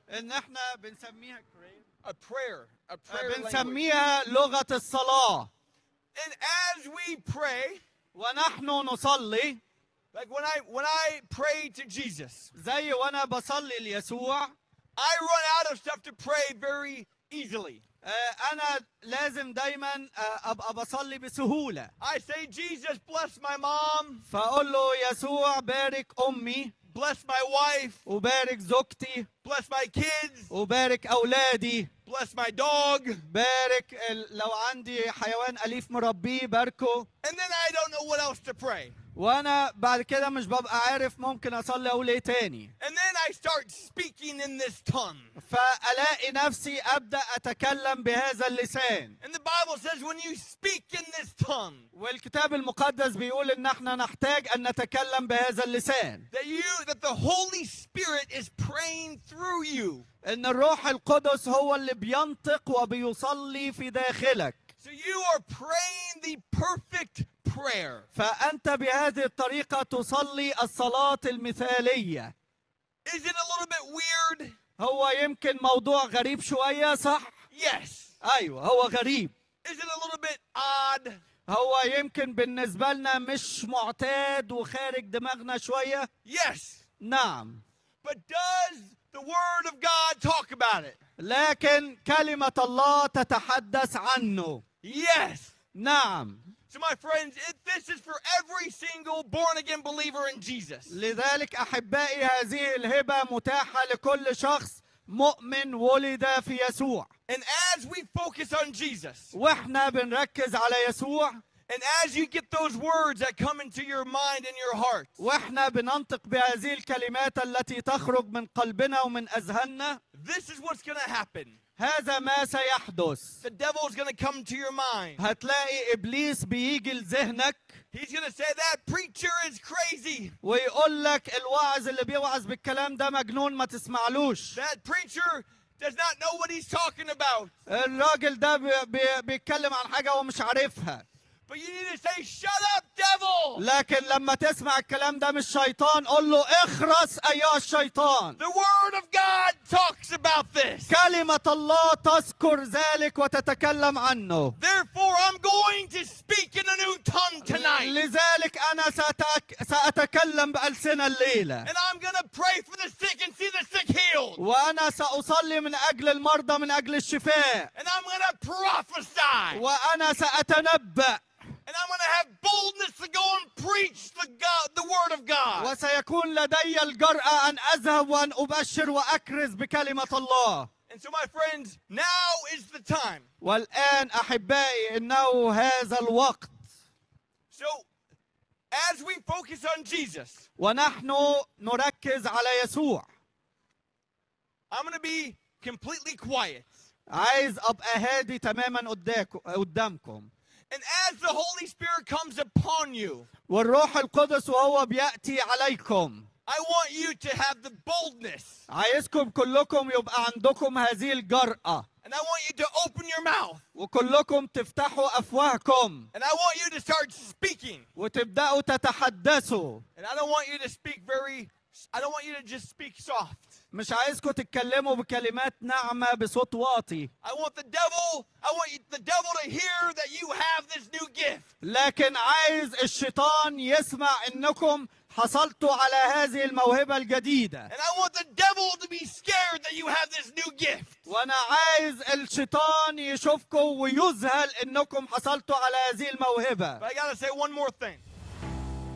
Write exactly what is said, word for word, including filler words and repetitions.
ان احنا بنسميها a prayer, a prayer language. بنسميها لغة الصلاة. And as we pray, ونحن نصلي like when I when I pray to Jesus, زي وانا بصلي ليسوع I run out of stuff to pray very easily. انا لازم دايما ابقى بصلي بسهولة. I say, Jesus, bless my mom. فاقول له يسوع بارك امي. Bless my wife. وبارك زوجتي. Bless my kids. وبارك اولادي. Bless my dog. بارك لو عندي حيوان اليف مربيه باركه. And then I don't know what else to pray. وانا بعد كده مش ببقى عارف ممكن اصلي اقول ايه تاني. And then I start speaking in this tongue. فالاقي نفسي ابدا اتكلم بهذا اللسان. And the Bible says when you speak in this tongue. والكتاب المقدس بيقول ان احنا نحتاج ان نتكلم بهذا اللسان. That you that the Holy Spirit is praying through you. ان الروح القدس هو اللي بينطق وبيصلي في داخلك. So you are praying the perfect prayer. فأنت بهذه الطريقة تصلي الصلاة المثالية. Is it a little bit weird? هو يمكن موضوع غريب شوية صح؟ Yes. أيوة هو غريب. Is it a little bit odd? هو يمكن بالنسبة لنا مش معتاد وخارج دماغنا شوية. Yes. نعم. But does the Word of God talk about it? لكن كلمة الله تتحدث عنه. Yes. نعم. So my friends, it, this is for every single born-again believer in Jesus. لذلك أحبائي هذه الهبة متاحة لكل شخص مؤمن ولد في يسوع. And as we focus on Jesus, وإحنا بنركز على يسوع. and as you get those words that come into your mind and your heart, وإحنا بننطق بهذه الكلمات التي تخرج من قلبنا ومن أذهاننا. this is what's going to happen. هذا ما سيحدث. The devil is going to come to your mind. هتلاقي إبليس بيجي لذهنك. He's going to say that preacher is crazy. ويقول لك الواعظ اللي بيوعظ بالكلام ده مجنون ما تسمعلوش. That preacher does not know what he's talking about. الراجل ده بي بي بيتكلم عن حاجة هو مش عارفها. But you need to say, shut up, devil. لكن لما تسمع الكلام ده من الشيطان قول له اخرس أيها الشيطان. The Word of God talks about this. كلمة الله تذكر ذلك وتتكلم عنه. Therefore, I'm going to speak in a new tongue tonight. لذلك أنا سأتكلم بألسنة الليلة. And I'm going to pray for the sick and see the sick healed. وأنا سأصلي من أجل المرضى من أجل الشفاء. And I'm going to prophesy. وأنا سأتنبأ. And I'm going to have boldness to go and preach the God, the Word of God. وسيكون لدي الجرأة أن أذهب وأن أبشر وأكرز بكلمة الله. And so, my friends, now is the time. والآن أحبائي إنه هذا الوقت. So, as we focus on Jesus, ونحن نركز على يسوع. I'm going to be completely quiet. عايز أبقى هادي تماما قدامكم. And as the Holy Spirit comes upon you, والروح القدس وهو بيأتي عليكم. I want you to have the boldness. عايزكم كلكم يبقى عندكم هذه الجرأة. And I want you to open your mouth. وكلكم تفتحوا أفواهكم. And I want you to start speaking. وتبدأوا تتحدثوا. And I don't want you to speak very, I don't want you to just speak soft. مش عايزكم تتكلموا بكلمات ناعمة بصوت واطي. I want the devil, I want you, the devil to hear that you have this new gift. لكن عايز الشيطان يسمع إنكم حصلتوا على هذه الموهبة الجديدة. And I want the devil to be scared that you have this new gift. وأنا عايز الشيطان يشوفكم ويذهل إنكم حصلتوا على هذه الموهبة. But I gotta say one more thing.